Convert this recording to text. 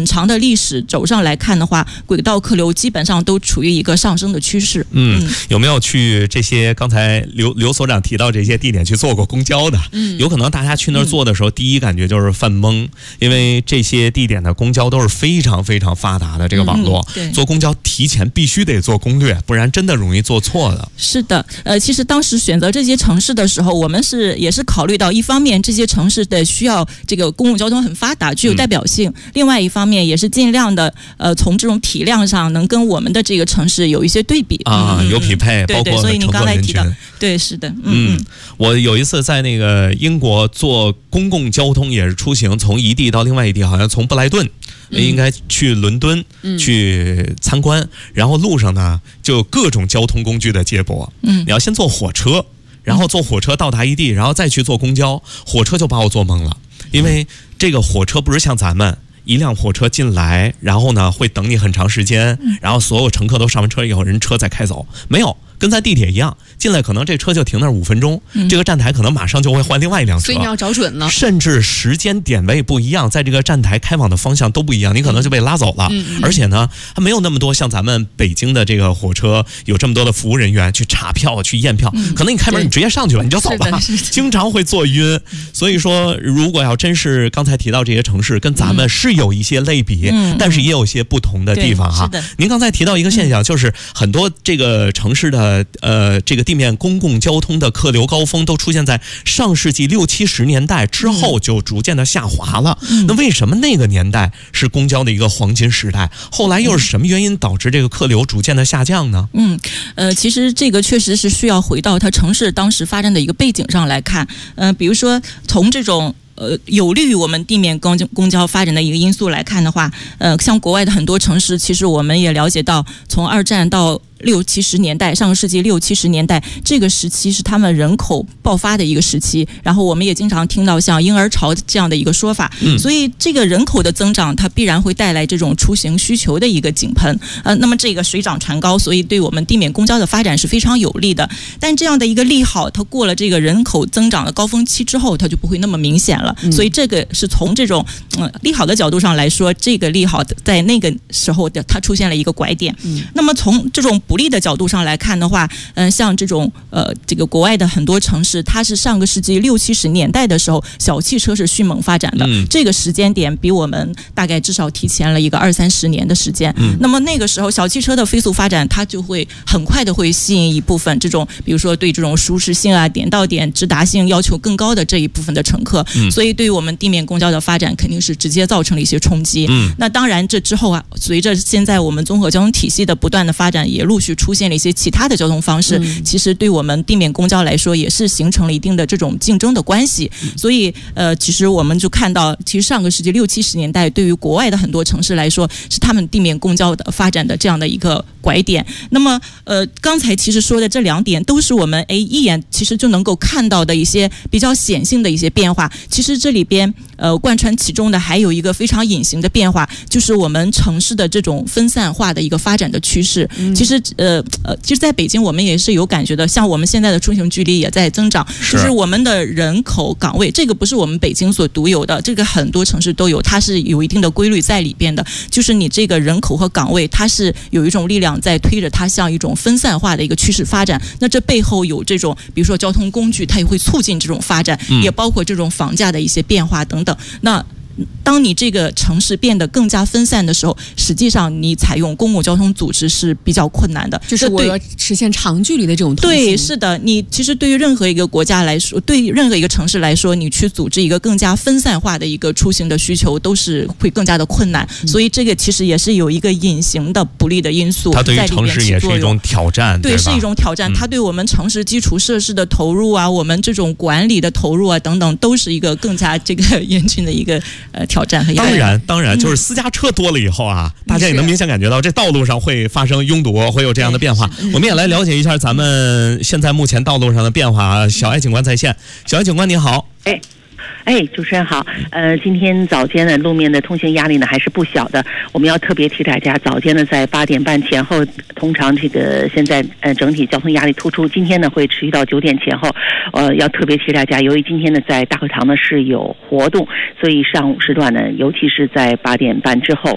长的历史轴上来看的话，轨道客流基本上都处于一个上升的趋势。 有没有去这些刚才刘所长提到这些地点去坐过公交的？有可能大家去那儿坐的时候，第一感觉就是犯懵，因为这些地点的公交都是非常非常发达的这个网络，坐公交提前必须得做攻略，不然真的容易做错的。 是的，其实当时选择这些城市的时候，我们也是考虑到一方面这些城市的需要这个公共交通很发达，具有代表性，另外一方面也是尽量的从这种体量上能跟我们的这个城市有一些对比有匹配，包括所以您刚才提到，对，是的， 我有一次在那个英国坐公共交通也是出行，从一地到另外一地，好像从布莱顿应该去伦敦去参观，然后路上呢就有各种交通工具的接驳，你要先坐火车，然后坐火车到达一地，然后再去坐公交，火车就把我坐懵了，因为这个火车不是像咱们一辆火车进来，然后呢会等你很长时间，然后所有乘客都上完车以后，人车再开走，没有。跟在地铁一样，进来可能这车就停那儿5分钟，这个站台可能马上就会换另外一辆车， 所以你要找准了。 甚至时间点位不一样，在这个站台开往的方向都不一样，你可能就被拉走了。而且呢，它没有那么多像咱们北京的这个火车有这么多的服务人员去查票、去验票，可能你开门你直接上去了，你就走了，经常会坐晕。所以说，如果要真是刚才提到这些城市跟咱们是有一些类比，但是也有一些不同的地方哈。您刚才提到一个现象，就是很多这个城市的这个地面公共交通的客流高峰都出现在上世纪60、70年代之后，就逐渐的下滑了。那为什么那个年代是公交的一个黄金时代，后来又是什么原因导致这个客流逐渐的下降呢？ 其实这个确实是需要回到它城市当时发展的一个背景上来看。比如说从这种有利于我们地面公交发展的一个因素来看的话，像国外的很多城市，其实我们也了解到，从2战到60、70年代，上个世纪60、70年代这个时期是他们人口爆发的一个时期，然后我们也经常听到像婴儿潮这样的一个说法，所以这个人口的增长它必然会带来这种出行需求的一个井喷，那么这个水涨船高，所以对我们地面公交的发展是非常有利的。但这样的一个利好，它过了这个人口增长的高峰期之后，它就不会那么明显了，所以这个是从这种利好的角度上来说，这个利好在那个时候它出现了一个拐点。那么从这种不利的角度上来看的话，像这种这个国外的很多城市，它是上个世纪60、70年代的时候，小汽车是迅猛发展的，这个时间点比我们大概至少提前了一个20、30年的时间。那么那个时候小汽车的飞速发展，它就会很快的会吸引一部分这种，比如说对这种舒适性啊、点到点直达性要求更高的这一部分的乘客，所以对于我们地面公交的发展肯定是直接造成了一些冲击。那当然这之后啊，随着现在我们综合交通体系的不断的发展，也陆续出现了一些其他的交通方式，其实对我们地面公交来说也是形成了一定的这种竞争的关系。所以其实我们就看到，其实上个世纪60、70年代对于国外的很多城市来说，是他们地面公交的发展的这样的一个拐点。那么刚才其实说的这2点都是我们一眼其实就能够看到的一些比较显性的一些变化。其实这里边贯穿其中的还有一个非常隐形的变化，就是我们城市的这种分散化的一个发展的趋势。其实在北京我们也是有感觉的，像我们现在的出行距离也在增长，就是我们的人口岗位，这个不是我们北京所独有的，这个很多城市都有，它是有一定的规律在里边的，就是你这个人口和岗位，它是有一种力量在推着它向一种分散化的一个趋势发展。那这背后有这种比如说交通工具，它也会促进这种发展，也包括这种房价的一些变化等等。那当你这个城市变得更加分散的时候，实际上你采用公共交通组织是比较困难的， 就是我要实现长距离的这种通行。 对，是的，你其实对于任何一个国家来说，对于任何一个城市来说，你去组织一个更加分散化的一个出行的需求，都是会更加的困难。所以这个其实也是有一个隐形的不利的因素在里边起作用。它对于城市也是一种挑战， 对，是一种挑战。它对我们城市基础设施的投入啊，我们这种管理的投入啊等等，都是一个更加这个严峻的一个挑战和压力。 当然，就是私家车多了以后啊，大家也能明显感觉到这道路上会发生拥堵，会有这样的变化。我们也来了解一下咱们现在目前道路上的变化。小艾警官在线，小艾警官你好。 主持人好。今天早间的路面的通行压力呢还是不小的。我们要特别提大家，早间呢在8点半前后，通常这个现在整体交通压力突出。今天呢会持续到9点前后。要特别提大家，由于今天呢在大会堂呢是有活动，所以上午时段呢，尤其是在8点半之后，